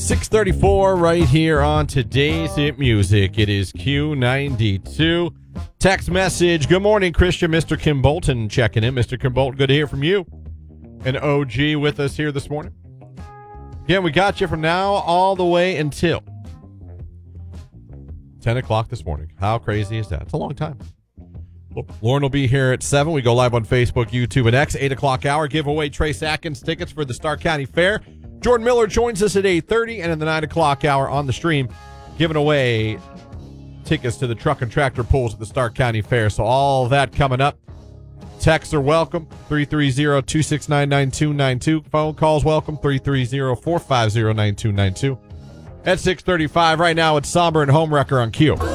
6:34 right here on today's Hit Music. It is Q92. Text message. Good morning, Christian. Mr. Kim Bolton checking in. Mr. Kim Bolton, good to hear from you. An OG with us here this morning. Again, we got you from now all the way until 10 o'clock this morning. How crazy is that? It's a long time. Lauren will be here at 7. We go live on Facebook, YouTube, and X. 8 o'clock hour. Give away Trace Atkins tickets for the Stark County Fair. Jordan Miller joins us at 8:30, and in the 9 o'clock hour on the stream, giving away tickets to the truck and tractor pulls at the Stark County Fair. So all that coming up. Texts are welcome, 330-269-9292. Phone calls welcome, 330-450-9292. At 6:35 right now, it's Somber and Homewrecker on Q.